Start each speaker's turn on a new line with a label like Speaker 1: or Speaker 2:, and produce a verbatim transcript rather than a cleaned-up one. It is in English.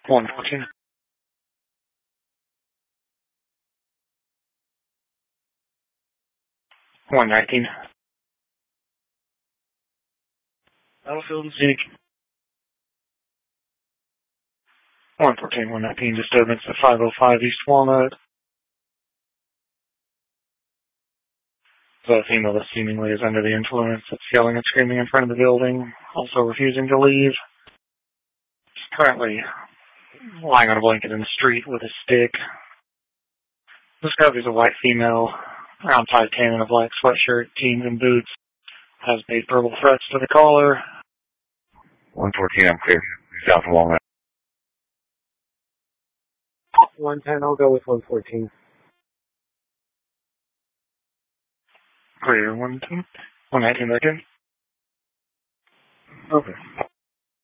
Speaker 1: one fourteen. one nineteen. Battlefield Zeke. one fourteen, one nineteen, disturbance at five oh five East Walnut. The female that seemingly is under the influence that's yelling and screaming in front of the building, also refusing to leave. She's currently lying on a blanket in the street with a stick. Described as a white female, around five ten in a black sweatshirt, jeans and boots. Has made verbal threats to the caller.
Speaker 2: one fourteen, I'm clear. South Walnut.
Speaker 3: one ten, I'll go with one fourteen.
Speaker 1: Clear, one ten. one nineteen, back in.
Speaker 3: Okay.